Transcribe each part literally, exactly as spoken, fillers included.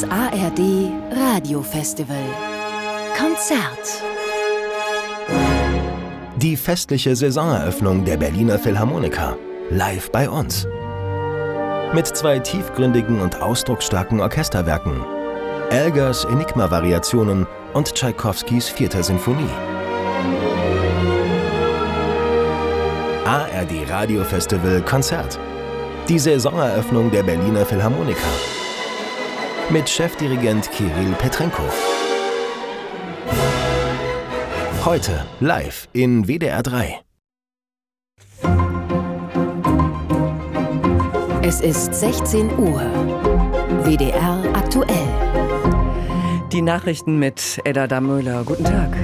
Das A R D Radiofestival Konzert. Die festliche Saisoneröffnung der Berliner Philharmoniker. Live bei uns. Mit zwei tiefgründigen und ausdrucksstarken Orchesterwerken. Elgars Enigma-Variationen und Tschaikowskis Vierter Sinfonie. A R D Radiofestival Konzert. Die Saisoneröffnung der Berliner Philharmoniker. Mit Chefdirigent Kirill Petrenko. Heute live in W D R drei. Es ist sechzehn Uhr. W D R aktuell. Die Nachrichten mit Edda Damöhler. Guten Tag.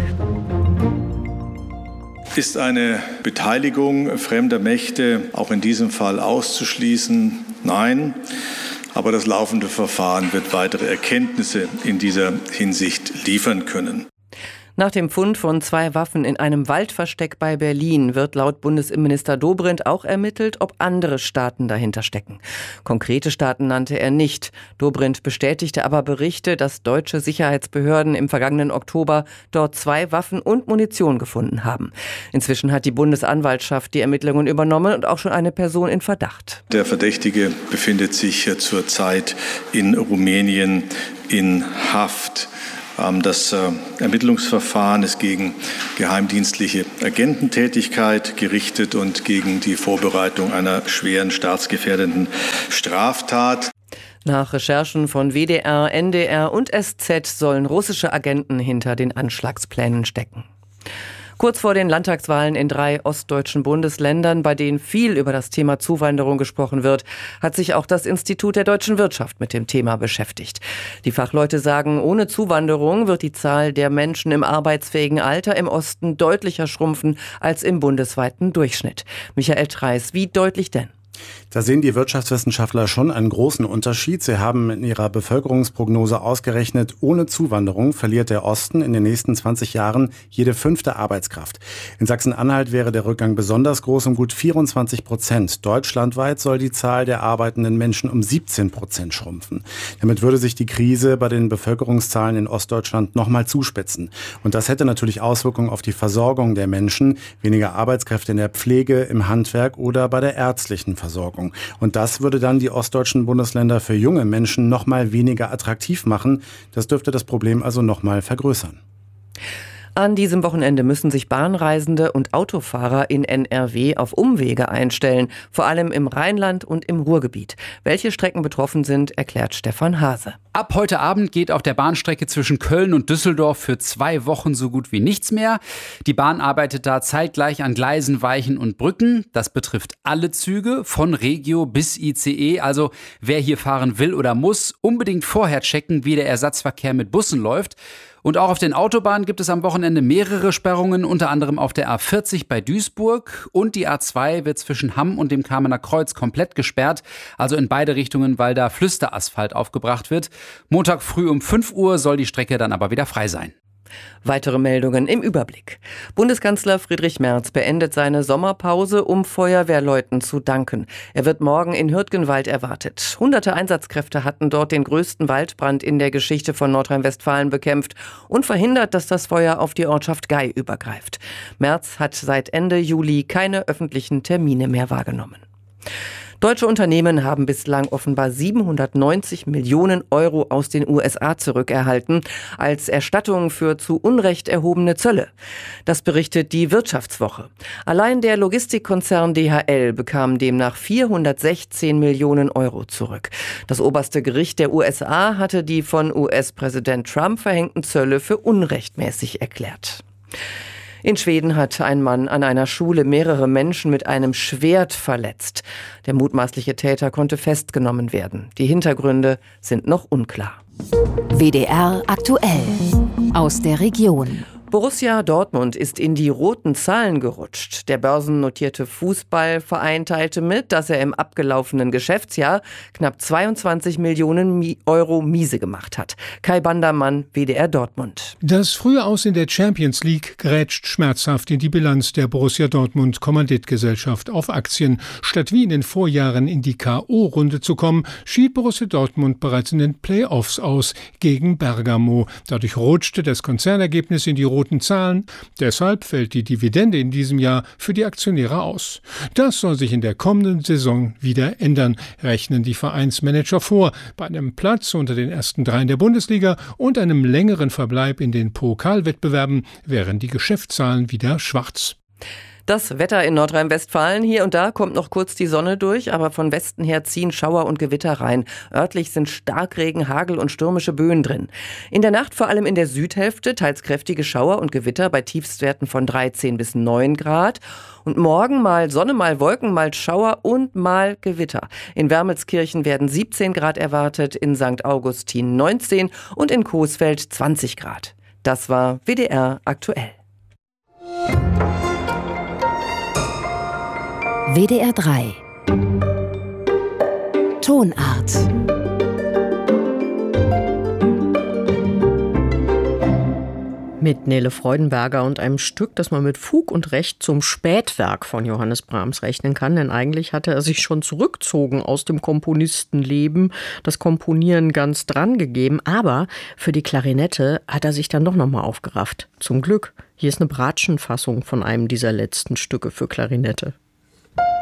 Ist eine Beteiligung fremder Mächte auch in diesem Fall auszuschließen? Nein. Aber das laufende Verfahren wird weitere Erkenntnisse in dieser Hinsicht liefern können. Nach dem Fund von zwei Waffen in einem Waldversteck bei Berlin wird laut Bundesinnenminister Dobrindt auch ermittelt, ob andere Staaten dahinter stecken. Konkrete Staaten nannte er nicht. Dobrindt bestätigte aber Berichte, dass deutsche Sicherheitsbehörden im vergangenen Oktober dort zwei Waffen und Munition gefunden haben. Inzwischen hat die Bundesanwaltschaft die Ermittlungen übernommen und auch schon eine Person in Verdacht. Der Verdächtige befindet sich zurzeit in Rumänien in Haft. Das Ermittlungsverfahren ist gegen geheimdienstliche Agententätigkeit gerichtet und gegen die Vorbereitung einer schweren staatsgefährdenden Straftat. Nach Recherchen von W D R, N D R und S Z sollen russische Agenten hinter den Anschlagsplänen stecken. Kurz vor den Landtagswahlen in drei ostdeutschen Bundesländern, bei denen viel über das Thema Zuwanderung gesprochen wird, hat sich auch das Institut der deutschen Wirtschaft mit dem Thema beschäftigt. Die Fachleute sagen, ohne Zuwanderung wird die Zahl der Menschen im arbeitsfähigen Alter im Osten deutlicher schrumpfen als im bundesweiten Durchschnitt. Michael Treis, wie deutlich denn? Da sehen die Wirtschaftswissenschaftler schon einen großen Unterschied. Sie haben in ihrer Bevölkerungsprognose ausgerechnet, ohne Zuwanderung verliert der Osten in den nächsten zwanzig Jahren jede fünfte Arbeitskraft. In Sachsen-Anhalt wäre der Rückgang besonders groß, um gut vierundzwanzig Prozent. Deutschlandweit soll die Zahl der arbeitenden Menschen um siebzehn Prozent schrumpfen. Damit würde sich die Krise bei den Bevölkerungszahlen in Ostdeutschland nochmal zuspitzen. Und das hätte natürlich Auswirkungen auf die Versorgung der Menschen. Weniger Arbeitskräfte in der Pflege, im Handwerk oder bei der ärztlichen Versorgung. Und das würde dann die ostdeutschen Bundesländer für junge Menschen noch mal weniger attraktiv machen. Das dürfte das Problem also noch mal vergrößern. An diesem Wochenende müssen sich Bahnreisende und Autofahrer in N R W auf Umwege einstellen, vor allem im Rheinland und im Ruhrgebiet. Welche Strecken betroffen sind, erklärt Stefan Hase. Ab heute Abend geht auf der Bahnstrecke zwischen Köln und Düsseldorf für zwei Wochen so gut wie nichts mehr. Die Bahn arbeitet da zeitgleich an Gleisen, Weichen und Brücken. Das betrifft alle Züge, von Regio bis I C E. Also wer hier fahren will oder muss, unbedingt vorher checken, wie der Ersatzverkehr mit Bussen läuft. Und auch auf den Autobahnen gibt es am Wochenende mehrere Sperrungen, unter anderem auf der A vierzig bei Duisburg, und die A zwei wird zwischen Hamm und dem Kamener Kreuz komplett gesperrt, also in beide Richtungen, weil da Flüsterasphalt aufgebracht wird. Montag früh um fünf Uhr soll die Strecke dann aber wieder frei sein. Weitere Meldungen im Überblick. Bundeskanzler Friedrich Merz beendet seine Sommerpause, um Feuerwehrleuten zu danken. Er wird morgen in Hürtgenwald erwartet. Hunderte Einsatzkräfte hatten dort den größten Waldbrand in der Geschichte von Nordrhein-Westfalen bekämpft und verhindert, dass das Feuer auf die Ortschaft Gei übergreift. Merz hat seit Ende Juli keine öffentlichen Termine mehr wahrgenommen. Deutsche Unternehmen haben bislang offenbar siebenhundertneunzig Millionen Euro aus den U S A zurückerhalten als Erstattung für zu Unrecht erhobene Zölle. Das berichtet die Wirtschaftswoche. Allein der Logistikkonzern D H L bekam demnach vierhundertsechzehn Millionen Euro zurück. Das oberste Gericht der U S A hatte die von U S-Präsident Trump verhängten Zölle für unrechtmäßig erklärt. In Schweden hat ein Mann an einer Schule mehrere Menschen mit einem Schwert verletzt. Der mutmaßliche Täter konnte festgenommen werden. Die Hintergründe sind noch unklar. W D R aktuell aus der Region. Borussia Dortmund ist in die roten Zahlen gerutscht. Der börsennotierte Fußballverein teilte mit, dass er im abgelaufenen Geschäftsjahr knapp zweiundzwanzig Millionen Euro miese gemacht hat. Kai Bandermann, W D R Dortmund. Das frühe Aus in der Champions League grätscht schmerzhaft in die Bilanz der Borussia Dortmund Kommanditgesellschaft auf Aktien. Statt wie in den Vorjahren in die K O-Runde zu kommen, schied Borussia Dortmund bereits in den Playoffs aus gegen Bergamo. Dadurch rutschte das Konzernergebnis in die roten Zahlen. Deshalb fällt die Dividende in diesem Jahr für die Aktionäre aus. Das soll sich in der kommenden Saison wieder ändern, rechnen die Vereinsmanager vor. Bei einem Platz unter den ersten dreien der Bundesliga und einem längeren Verbleib in den Pokalwettbewerben wären die Geschäftszahlen wieder schwarz. Das Wetter in Nordrhein-Westfalen. Hier und da kommt noch kurz die Sonne durch, aber von Westen her ziehen Schauer und Gewitter rein. Örtlich sind Starkregen, Hagel und stürmische Böen drin. In der Nacht vor allem in der Südhälfte teils kräftige Schauer und Gewitter bei Tiefstwerten von dreizehn bis neun Grad. Und morgen mal Sonne, mal Wolken, mal Schauer und mal Gewitter. In Wermelskirchen werden siebzehn Grad erwartet, in Sankt Augustin neunzehn und in Coesfeld zwanzig Grad. Das war W D R aktuell. W D R drei Tonart. Mit Nele Freudenberger und einem Stück, das man mit Fug und Recht zum Spätwerk von Johannes Brahms rechnen kann. Denn eigentlich hatte er sich schon zurückgezogen aus dem Komponistenleben, das Komponieren ganz dran gegeben. Aber für die Klarinette hat er sich dann doch nochmal aufgerafft. Zum Glück. Hier ist eine Bratschenfassung von einem dieser letzten Stücke für Klarinette.